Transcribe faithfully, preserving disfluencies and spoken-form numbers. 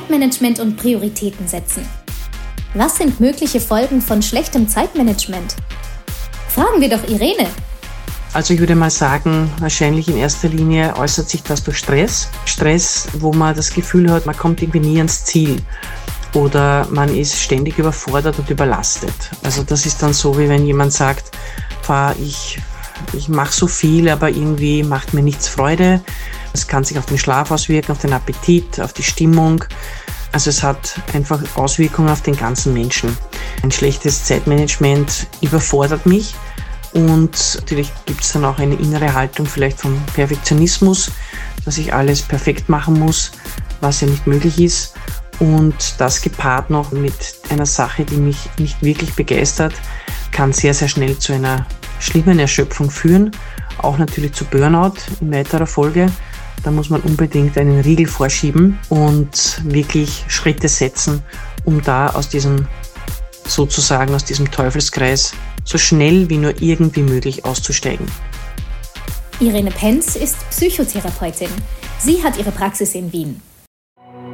Zeitmanagement und Prioritäten setzen. Was sind mögliche Folgen von schlechtem Zeitmanagement? Fragen wir doch Irene. Also ich würde mal sagen, wahrscheinlich in erster Linie äußert sich das durch Stress. Stress, wo man das Gefühl hat, man kommt irgendwie nie ans Ziel oder man ist ständig überfordert und überlastet. Also das ist dann so, wie wenn jemand sagt, ich, ich mache so viel, aber irgendwie macht mir nichts Freude. Das kann sich auf den Schlaf auswirken, auf den Appetit, auf die Stimmung. Also es hat einfach Auswirkungen auf den ganzen Menschen. Ein schlechtes Zeitmanagement überfordert mich. Und natürlich gibt es dann auch eine innere Haltung vielleicht vom Perfektionismus, dass ich alles perfekt machen muss, was ja nicht möglich ist. Und das gepaart noch mit einer Sache, die mich nicht wirklich begeistert, kann sehr, sehr schnell zu einer schlimmen Erschöpfung führen. Auch natürlich zu Burnout in weiterer Folge. Da muss man unbedingt einen Riegel vorschieben und wirklich Schritte setzen, um da aus diesem, sozusagen aus diesem Teufelskreis so schnell wie nur irgendwie möglich auszusteigen. Irene Penz ist Psychotherapeutin. Sie hat ihre Praxis in Wien.